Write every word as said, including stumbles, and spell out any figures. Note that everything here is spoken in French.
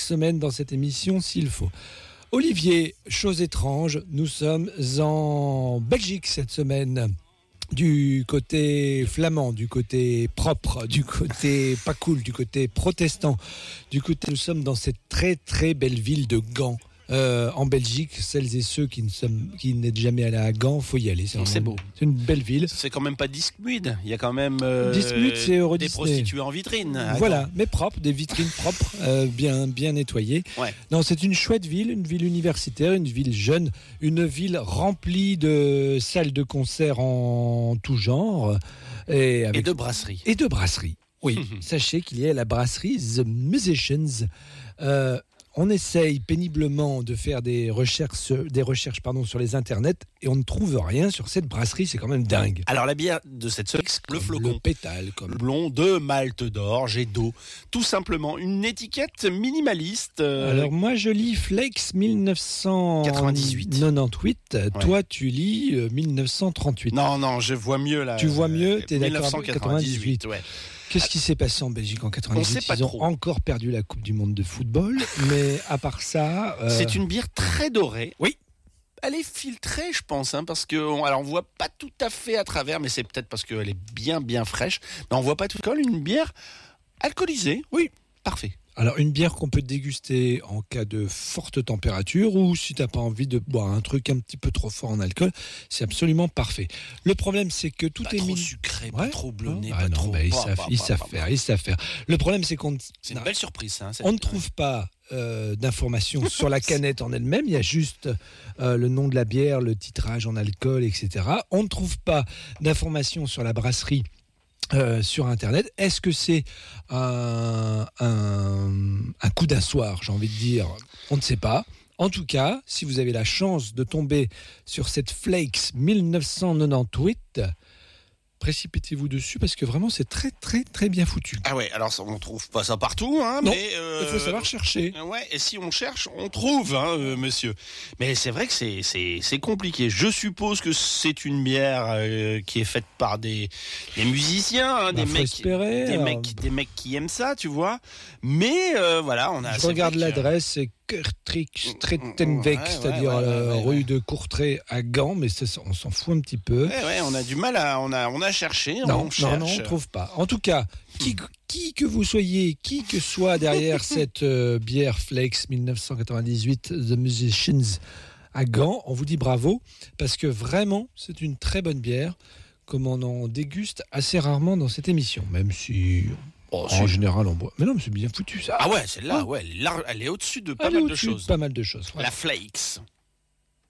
semaine dans cette émission s'il faut. Olivier, chose étrange, nous sommes en Belgique cette semaine. Du côté flamand, du côté propre, du côté pas cool, du côté protestant, du côté nous sommes dans cette très très belle ville de Gand. Euh, en Belgique, celles et ceux qui ne sommes, qui n'êtes jamais allés à Gand, faut y aller. C'est, c'est beau. C'est une belle ville. C'est quand même pas Discmude. Il y a quand même euh, Discmude, c'est Euro des Disney. prostituées en vitrine. Voilà, Gand. Mais propres, des vitrines propres, euh, bien bien nettoyées. Ouais. Non, c'est une chouette ville, une ville universitaire, une ville jeune, une ville remplie de salles de concert en tout genre et, avec... et de brasseries. Et de brasseries. Oui, sachez qu'il y a la brasserie The Musicians. Euh, On essaye péniblement de faire des recherches, des recherches pardon, sur les internets et on ne trouve rien sur cette brasserie, c'est quand même dingue. Alors la bière de cette semaine, le flocon. Le pétale, comme blond de malt d'orge et d'eau. Tout simplement, une étiquette minimaliste. Euh... Alors moi je lis Flakes dix-neuf cent quatre-vingt-dix-huit. Ouais. Toi tu lis euh, dix-neuf cent trente-huit. Non, non, je vois mieux là. Tu vois mieux, t'es d'accord. dix-neuf cent quatre-vingt-dix-huit, ouais. Qu'est-ce qui s'est passé en Belgique en quatre-vingt-dix-huit? Ils ont trop. encore perdu la Coupe du Monde de football, mais à part ça... Euh... C'est une bière très dorée. Oui. Elle est filtrée, je pense, hein, parce que on, alors on voit pas tout à fait à travers, mais c'est peut-être parce qu'elle est bien, bien fraîche. Mais on voit pas tout à fait une bière alcoolisée. Oui. Parfait. Alors, une bière qu'on peut déguster en cas de forte température ou si tu n'as pas envie de boire un truc un petit peu trop fort en alcool, c'est absolument parfait. Le problème, c'est que tout pas est trop mis... sucré, ouais. pas trop blonné, ah pas non, trop... Bah, ils bah, savent, bah, ils bah, savent bah, faire, bah. ils savent faire. Le problème, c'est qu'on... C'est une belle surprise. Hein, on ne trouve pas euh, d'informations sur la canette en elle-même. Il y a juste euh, le nom de la bière, le titrage en alcool, et cetera. On ne trouve pas d'informations sur la brasserie Euh, sur Internet. Est-ce que c'est un, un, un coup d'un soir, j'ai envie de dire? On ne sait pas. En tout cas, si vous avez la chance de tomber sur cette Flakes dix-neuf cent quatre-vingt-dix-huit, précipitez-vous dessus parce que vraiment c'est très très très bien foutu. Ah ouais, alors ça, on trouve pas ça partout, hein, non, mais euh, il faut savoir chercher. Ouais, et si on cherche, on trouve, hein, euh, monsieur. Mais c'est vrai que c'est c'est c'est compliqué. Je suppose que c'est une bière euh, qui est faite par des des musiciens, hein, bah, des mecs, espérer, des alors... mecs, des mecs qui aiment ça, tu vois. Mais euh, euh, on a. Je regarde l'adresse, c'est Kertrikstrettenweg, ouais, c'est-à-dire ouais, ouais, euh, ouais, rue ouais. de Courtrai à Gand, mais ça, on s'en fout un petit peu. Ouais, ouais, on a du mal à, on a, on a cherché, non, on cherche. Non, non, on trouve pas. En tout cas, qui, qui que vous soyez, qui que soit derrière cette euh, bière Flakes dix-neuf cent quatre-vingt-dix-huit, The Musicians à Gand, on vous dit bravo, parce que vraiment, c'est une très bonne bière, comme on en déguste assez rarement dans cette émission, même si... Oh, en c'est... général, on boit. Mais non, mais c'est bien foutu ça. Ah ouais, celle-là, ah. ouais, elle est, large, elle est au-dessus de pas elle mal de choses. Pas mal de choses. Ouais. La Flakes.